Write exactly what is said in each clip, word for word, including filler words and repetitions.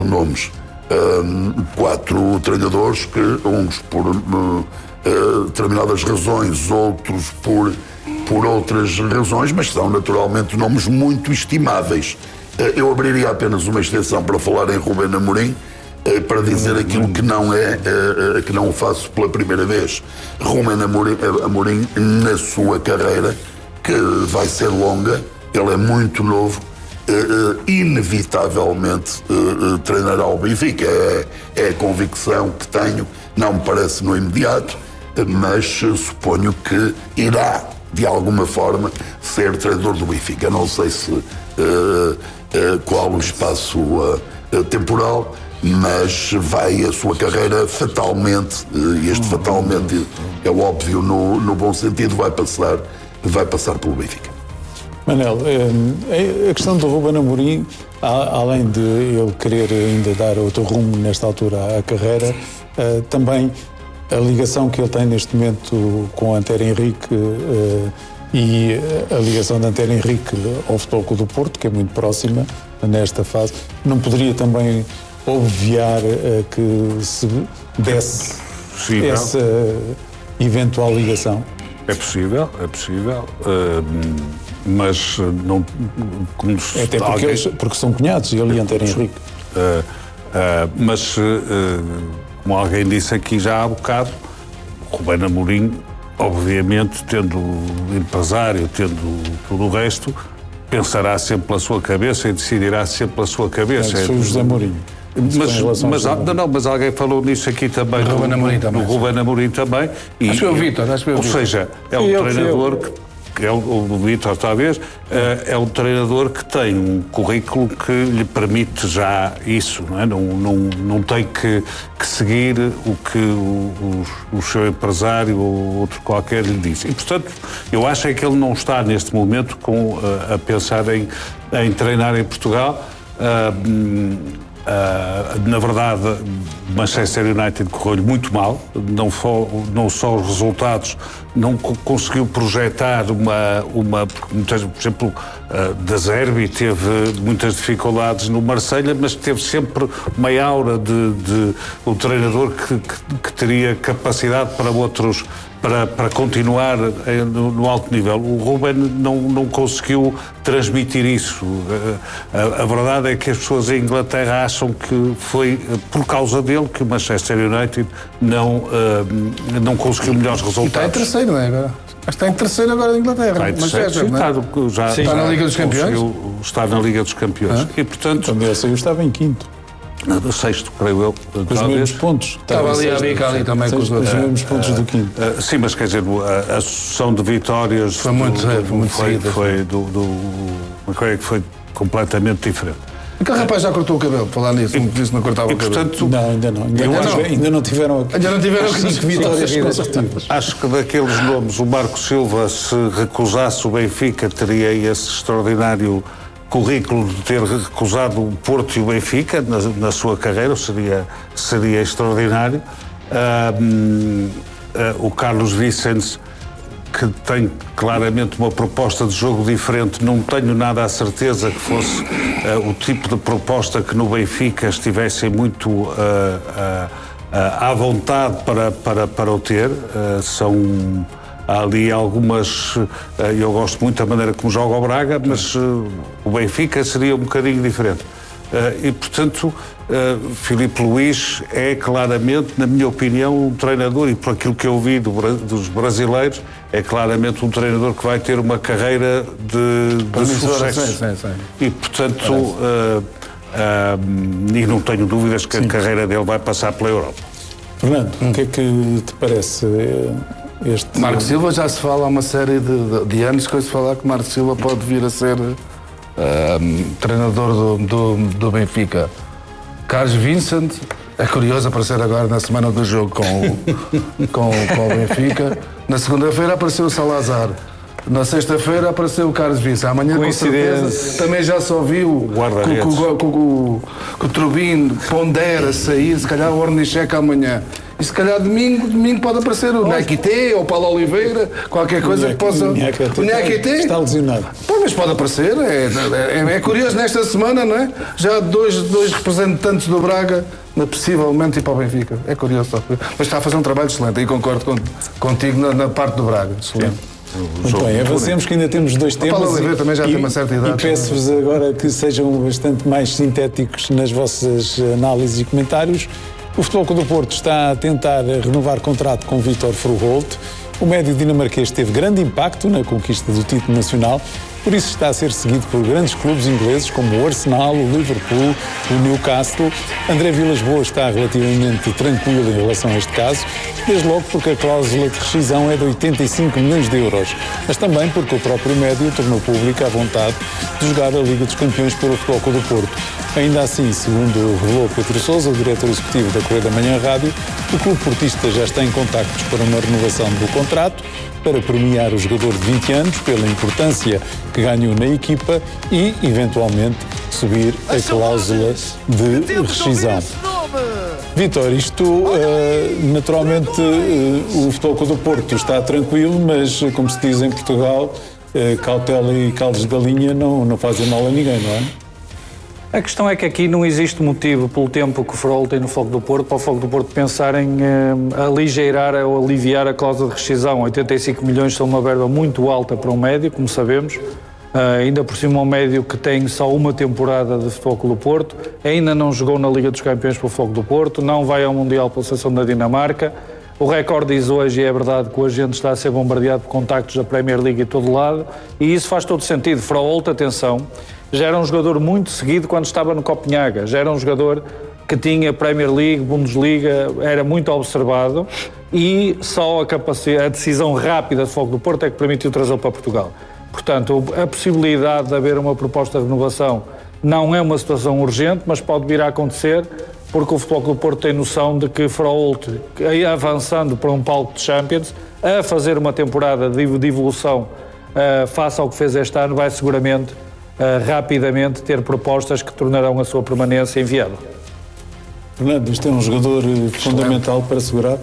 nomes um, quatro treinadores que uns por uh, uh, determinadas razões, outros por, por outras razões, mas são naturalmente nomes muito estimáveis. Uh, eu abriria apenas uma extensão para falar em Ruben Amorim, uh, para dizer aquilo que não é, uh, uh, que não faço pela primeira vez. Ruben Amorim, uh, Amorim, na sua carreira, que vai ser longa, ele é muito novo, Uh, inevitavelmente uh, uh, treinará o Benfica. É, é a convicção que tenho, não me parece no imediato, uh, mas uh, suponho que irá, de alguma forma, ser treinador do Benfica. Não sei se uh, uh, qual o espaço uh, uh, temporal, mas vai a sua carreira fatalmente, uh, e este fatalmente é óbvio no, no bom sentido, vai passar, vai passar pelo Benfica. Manel, a questão do Ruben Amorim, além de ele querer ainda dar outro rumo nesta altura à carreira, também a ligação que ele tem neste momento com Antero Henrique e a ligação de Antero Henrique ao Futebol Clube do Porto, que é muito próxima nesta fase, não poderia também obviar que se desse Sim, essa não. eventual ligação? É possível, é possível. Uh, mas não... Como é até porque, alguém... eles, porque são cunhados, ele e Antero Henrique. Uh, uh, mas, uh, como alguém disse aqui já há bocado, Ruben Amorim, obviamente, tendo empresário, tendo tudo o resto, pensará sempre pela sua cabeça e decidirá sempre pela sua cabeça. É, foi o José Mourinho. Mas, mas, não, não, mas alguém falou nisso aqui também, do Ruben Amorim também. Do Ruben Amorim também. E, acho que foi o Vítor, acho que foi o Ou Vítor. seja, é um eu, treinador eu, que, é o, o Vítor talvez, é, é um treinador que tem um currículo que lhe permite já isso, não é? Não, não, não tem que, que seguir o que o, o, o seu empresário ou outro qualquer lhe diz. E, portanto, eu acho é que ele não está neste momento com, a, a pensar em, em treinar em Portugal. Uh, Uh, na verdade, Manchester United correu-lhe muito mal, não, for, não só os resultados, não co- conseguiu projetar uma, uma muitas, por exemplo, uh, De Zerbi teve muitas dificuldades no Marselha, mas teve sempre uma aura de, de um treinador que, que, que teria capacidade para outros, para, para continuar no, no alto nível. O Ruben não, não conseguiu transmitir isso. A, a verdade é que as pessoas em Inglaterra acham que foi por causa dele que o Manchester United não, uh, não conseguiu melhores resultados. E está em terceiro, não é agora? Está em terceiro agora na Inglaterra. Está em terceiro, sim, está, já, sim, está na Liga dos Campeões. Está na Liga dos Campeões. Ah. E, portanto... Quando ele saiu estava em quinto. No sexto, creio eu. Com os mesmos pontos. Estava ali a bica ali também com os outros. Os mesmos pontos uh, do quinto. Uh, sim, mas quer dizer, a, a sucessão de vitórias... Foi muito, do, foi muito foi, seguida. Foi do... do creio que foi completamente diferente. Aquele rapaz já cortou o cabelo, falar nisso, não disse não cortava e, o cabelo. Portanto, não, ainda não. Ainda, não, não. ainda não tiveram... Ainda não tiveram cinco vitórias consecutivas. Acho que daqueles nomes, o Marco Silva, se recusasse o Benfica, teria esse extraordinário currículo de ter recusado o Porto e o Benfica na, na sua carreira, seria, seria extraordinário. Uh, uh, o Carlos Vicens, que tem claramente uma proposta de jogo diferente, não tenho nada a certeza que fosse uh, o tipo de proposta que no Benfica estivessem muito uh, uh, uh, à vontade para, para, para o ter. Uh, são... Há ali algumas... Eu gosto muito da maneira como joga o Braga, mas uh, o Benfica seria um bocadinho diferente. Uh, e, portanto, uh, Filipe Luís é claramente, na minha opinião, um treinador, e por aquilo que eu vi do, dos brasileiros, é claramente um treinador que vai ter uma carreira de, de sucesso. Sim, sim, sim. E, portanto, uh, uh, e não tenho dúvidas que sim. A carreira dele vai passar pela Europa. Fernando, hum. o que é que te parece... Este... Marco Silva já se fala há uma série de, de anos que se fala que Marco Silva pode vir a ser uh, treinador do, do, do Benfica. Carlos Vicens é curioso aparecer agora na semana do jogo com o, com, com o Benfica. Na segunda-feira apareceu o Salazar. Na sexta-feira apareceu o Carlos Vicens. Amanhã, com certeza, também já só viu que o Trubin pondera sair, se calhar o Ornichek amanhã. E se calhar domingo, domingo pode aparecer o Nhaquité ou o Paulo Oliveira, qualquer coisa que possa... O Nhaquité está lesionado. Pô, mas pode aparecer, é, é, é curioso nesta semana, não é? Já dois, dois representantes do Braga, possivelmente ir para o Benfica. É curioso, mas está a fazer um trabalho excelente, e concordo com, contigo na, na parte do Braga, excelente. Muito bem, avancemos que ainda temos dois temas. O Paulo Oliveira também já e, tem uma certa idade. E peço-vos agora que sejam bastante mais sintéticos nas vossas análises e comentários. O Futebol Clube do Porto está a tentar renovar contrato com Vítor Froholt. O médio dinamarquês teve grande impacto na conquista do título nacional, por isso está a ser seguido por grandes clubes ingleses como o Arsenal, o Liverpool, o Newcastle. André Vilas-Boas está relativamente tranquilo em relação a este caso, desde logo porque a cláusula de rescisão é de oitenta e cinco milhões de euros, mas também porque o próprio médio tornou pública a vontade de jogar a Liga dos Campeões pelo Futebol Clube do Porto. Ainda assim, segundo revelou Pedro Sousa, o diretor executivo da Correia da Manhã Rádio, o clube portista já está em contactos para uma renovação do contrato, para premiar o jogador de vinte anos pela importância que ganhou na equipa e, eventualmente, subir a cláusula de rescisão. Vítor, isto, uh, naturalmente, uh, o Futebol Clube do Porto está tranquilo, mas, como se diz em Portugal, uh, cautela e caldos de galinha não, não fazem mal a ninguém, não é? A questão é que aqui não existe motivo, pelo tempo que o Froholt tem no Fogo do Porto, para o Fogo do Porto pensar em eh, aligeirar ou aliviar a cláusula de rescisão. oitenta e cinco milhões são uma verba muito alta para um médio, como sabemos. Uh, ainda por cima um médio que tem só uma temporada de Futebol Clube do Porto, ainda não jogou na Liga dos Campeões pelo Fogo do Porto, não vai ao Mundial pela seleção da Dinamarca. O recorde diz hoje, e é verdade, que o agente está a ser bombardeado por contactos da Premier League e todo lado, e isso faz todo sentido. Froholt, atenção, já era um jogador muito seguido quando estava no Copenhaga, já era um jogador que tinha Premier League, Bundesliga, era muito observado e só a, capacidade, a decisão rápida de Fogo do Porto é que permitiu trazê-lo para Portugal. Portanto, a possibilidade de haver uma proposta de renovação não é uma situação urgente, mas pode vir a acontecer porque o Futebol Clube do Porto tem noção de que Froholt, avançando para um palco de Champions, a fazer uma temporada de evolução uh, face ao que fez este ano, vai seguramente Uh, rapidamente ter propostas que tornarão a sua permanência inviável. Fernando, isto é um jogador fundamental para segurar?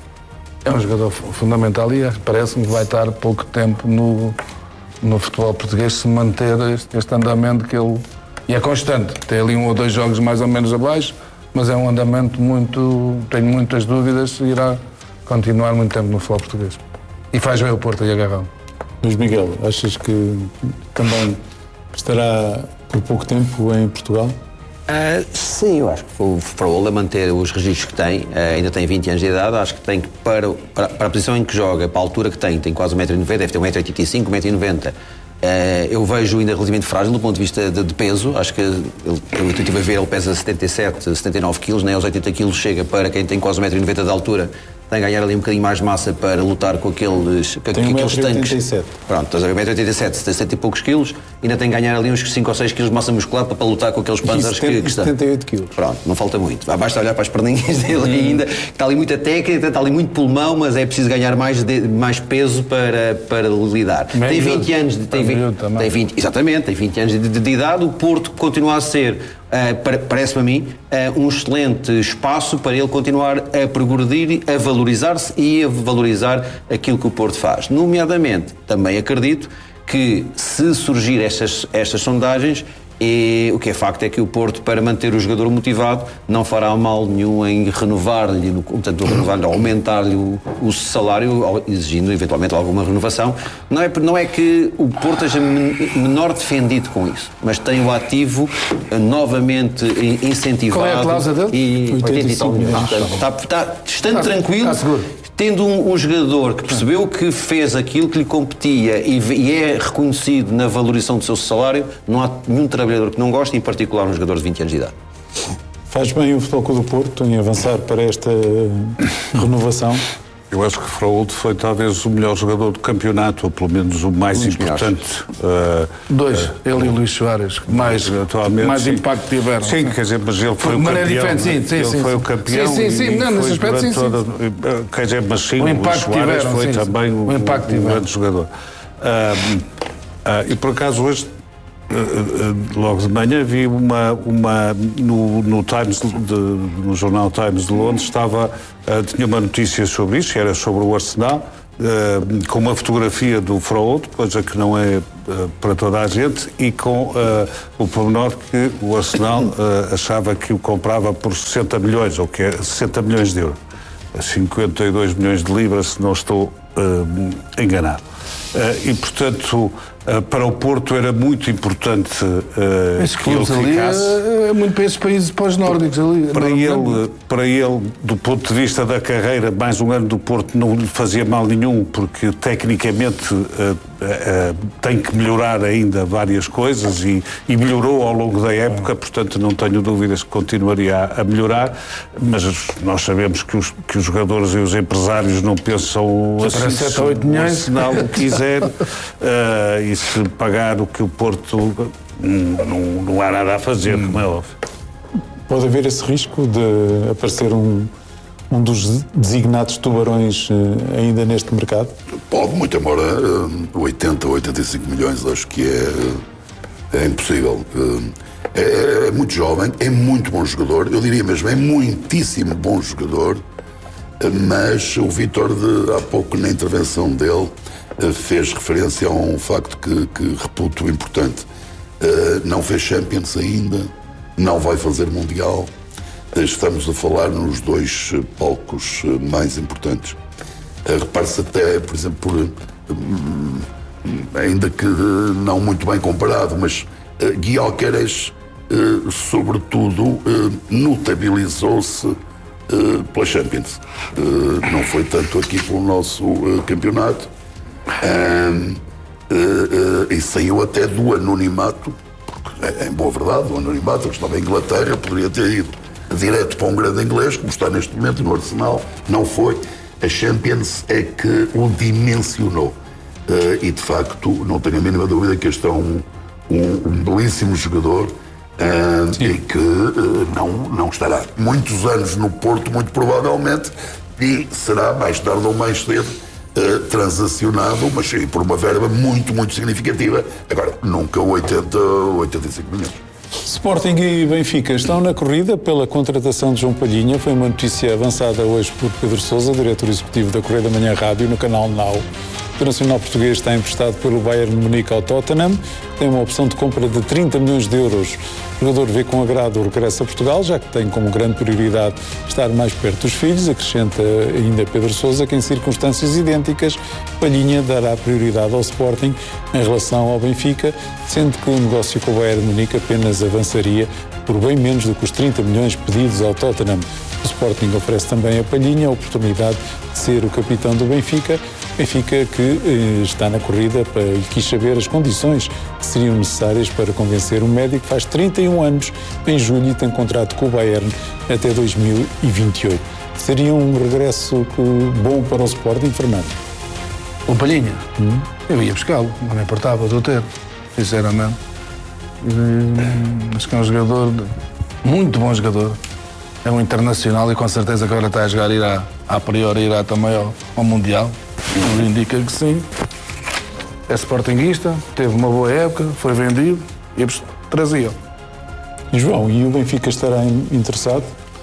É um jogador fundamental e parece-me que vai estar pouco tempo no, no futebol português se manter este, este andamento que ele... E é constante, tem ali um ou dois jogos mais ou menos abaixo, mas é um andamento muito... tenho muitas dúvidas e irá continuar muito tempo no futebol português. E faz bem o Porto aí agarrado. Luís Miguel, achas que também estará por pouco tempo em Portugal? Uh, sim, eu acho que o Froholt a manter os registros que tem, uh, ainda tem vinte anos de idade, acho que tem que, para, para, para a posição em que joga, para a altura que tem, tem quase um metro e noventa, deve ter um metro e oitenta e cinco, um metro e noventa. Uh, eu vejo ainda relativamente frágil do ponto de vista de, de peso, acho que ele, eu estive a ver, ele pesa setenta e sete, setenta e nove quilos, nem aos oitenta quilos chega para quem tem quase um metro e noventa de altura. Tem que ganhar ali um bocadinho mais de massa para lutar com aqueles, com tem aqueles tanques. Tem Pronto, estás a ver, um metro e oitenta e sete, setenta e poucos quilos, ainda tem que ganhar ali uns cinco ou seis quilos de massa muscular para, para lutar com aqueles panzers que, que estão. setenta e oito quilos. Pronto, não falta muito. Basta olhar para as perninhas dele hum. ainda, que está ali muita técnica, está ali muito pulmão, mas é preciso ganhar mais, de, mais peso para, para lidar. Meio tem vinte anos, de, tem, vinte, tem vinte, exatamente, tem vinte anos de, de, de idade, o Porto continua a ser, uh, parece-me a mim, uh, um excelente espaço para ele continuar a progredir, a valorizar-se e a valorizar aquilo que o Porto faz. Nomeadamente, também acredito que se surgir estas, estas sondagens, e o que é facto é que o Porto, para manter o jogador motivado, não fará mal nenhum em renovar-lhe, portanto, renovar-lhe, aumentar-lhe o, o salário, exigindo eventualmente alguma renovação. Não é, não é que o Porto esteja menor defendido com isso, mas tem o ativo novamente incentivado. Qual é a cláusula dele? E oitenta e tal milhões. Está, está, estando está, tranquilo. Está seguro. Tendo um, um jogador que percebeu que fez aquilo que lhe competia e, e é reconhecido na valorização do seu salário, não há nenhum trabalhador que não goste, em particular um jogador de vinte anos de idade. Faz bem o Futebol Clube do Porto em avançar para esta renovação? Eu acho que Froholt foi talvez o melhor jogador do campeonato, ou pelo menos o mais Os importante. Uh, Dois, uh, ele e o Luís Soares, que mais, atualmente, mais impacto tiveram. Sim, quer dizer, mas ele foi o campeão. Diferente, sim, sim, ele sim, foi sim. o campeão. Sim, sim, sim, e, não, e nesse aspecto, sim, toda, sim. Quer dizer, mas sim, o, o impacto Soares tiveram, foi sim, também sim. um, o impacto um grande jogador. Uh, uh, e por acaso hoje logo de manhã vi uma, uma no, no Times, de, no jornal Times de Londres, estava, tinha uma notícia sobre isso, era sobre o Arsenal, com uma fotografia do Fraud, coisa que não é para toda a gente, e com uh, o pormenor que o Arsenal uh, achava que o comprava por sessenta milhões, ou que é sessenta milhões de euros, cinquenta e dois milhões de libras, se não estou uh, enganado. Uh, e, portanto, uh, para o Porto era muito importante uh, que ele ficasse. É, é muito para esses países pós-nórdicos ali. Para ele, para ele, do ponto de vista da carreira, mais um ano do Porto não lhe fazia mal nenhum, porque tecnicamente uh, uh, tem que melhorar ainda várias coisas e, e melhorou ao longo da época, portanto não tenho dúvidas que continuaria a, a melhorar, mas nós sabemos que os, que os jogadores e os empresários não pensam assim, sete ou oito milhões. Se não o quiser uh, e se pagar o que o Porto não, não há nada a fazer, hum. como é óbvio. Pode haver esse risco de aparecer um, um dos designados tubarões uh, ainda neste mercado? Pode, muito embora uh, oitenta, oitenta e cinco milhões acho que é, é impossível. Uh, é, é muito jovem, é muito bom jogador, eu diria mesmo, é muitíssimo bom jogador, uh, mas o Vítor, há pouco na intervenção dele, uh, fez referência a um facto que, que reputo importante. Uh, não fez Champions ainda, não vai fazer Mundial. Estamos a falar nos dois palcos mais importantes. Repare-se até, por exemplo, por, ainda que não muito bem comparado, mas Gyökeres, sobretudo, notabilizou-se pela Champions. Não foi tanto aqui pelo nosso campeonato. E saiu até do anonimato. Em boa verdade, o anonimato, que estava em Inglaterra, poderia ter ido direto para um grande inglês, como está neste momento no Arsenal, não foi. A Champions é que o dimensionou. Uh, e, de facto, não tenho a mínima dúvida que este é um, um, um belíssimo jogador uh, e que uh, não, não estará muitos anos no Porto, muito provavelmente, e será, mais tarde ou mais cedo, Uh, transacionado, mas sim, por uma verba muito, muito significativa. Agora, nunca oitenta, oitenta e cinco milhões. Sporting e Benfica estão na corrida pela contratação de João Palhinha. Foi uma notícia avançada hoje por Pedro Sousa, diretor executivo da Correia da Manhã Rádio, no canal Now. O internacional português está emprestado pelo Bayern de Munique ao Tottenham, tem uma opção de compra de trinta milhões de euros. O jogador vê com agrado o regresso a Portugal, já que tem como grande prioridade estar mais perto dos filhos, acrescenta ainda Pedro Sousa, que em circunstâncias idênticas, Palhinha dará prioridade ao Sporting em relação ao Benfica, sendo que o negócio com o Bayern de Munique apenas avançaria por bem menos do que os trinta milhões pedidos ao Tottenham. O Sporting oferece também a Palhinha a oportunidade de ser o capitão do Benfica, Benfica que eh, está na corrida para, e quis saber as condições que seriam necessárias para convencer o médico que faz trinta e um anos em julho e tem contrato com o Bayern até dois mil e vinte e oito. Seria um regresso que, bom para o Sporting, Fernando? O Palhinha? Hum? Eu ia buscá-lo, não me importava de eu ter, sinceramente. Hum, acho que é um jogador, muito bom jogador. É um internacional e com certeza que agora está a jogar, irá, a priori irá também ao, ao Mundial. Tudo indica que sim. É sportinguista, teve uma boa época, foi vendido e trazia. E João, e o Benfica estará interessado?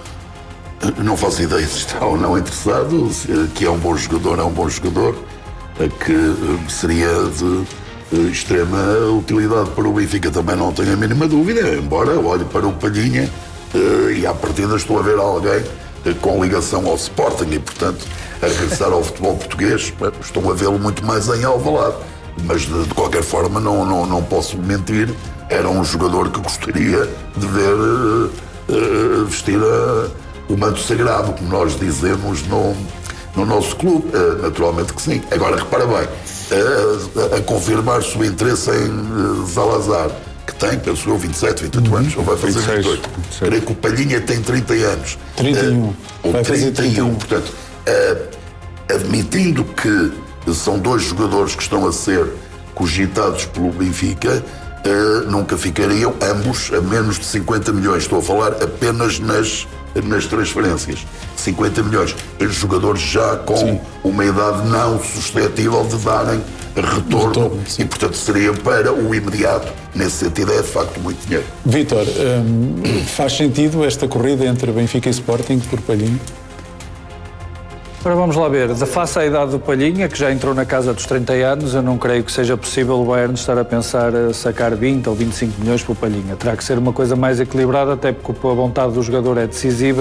Não faço ideia se está ou não interessado, que é um bom jogador, é um bom jogador, que seria de extrema utilidade para o Benfica, também não tenho a mínima dúvida, embora olhe para o Palhinha e à partida estou a ver alguém com ligação ao Sporting e, portanto, a regressar ao futebol português, estou a vê-lo muito mais em Alvalade, mas de, de qualquer forma não, não, não posso mentir, era um jogador que gostaria de ver uh, uh, vestir uh, o manto sagrado, como nós dizemos no, no nosso clube, uh, naturalmente que sim. Agora repara bem, uh, a confirmar-se o interesse em uh, Zalazar, que tem, penso eu, vinte e sete, vinte e oito anos, ou vai fazer vinte e oito. Creio que o Palhinha tem trinta anos. trinta e um. Uh, ou vai trinta e um, trinta e um. Portanto, uh, admitindo que são dois jogadores que estão a ser cogitados pelo Benfica, uh, nunca ficariam ambos a menos de cinquenta milhões. Estou a falar apenas nas, nas transferências. cinquenta milhões. Os jogadores já com Sim. uma idade não suscetível de darem retorno, retorno e, portanto, seria para o imediato. Nesse sentido, é de facto muito dinheiro. Vítor, hum, faz sentido esta corrida entre Benfica e Sporting por Palhinha? Ora, vamos lá ver. Da face à idade do Palhinha, que já entrou na casa dos trinta anos, eu não creio que seja possível o Bayern estar a pensar a sacar vinte ou vinte e cinco milhões por Palhinha. Terá que ser uma coisa mais equilibrada, até porque a vontade do jogador é decisiva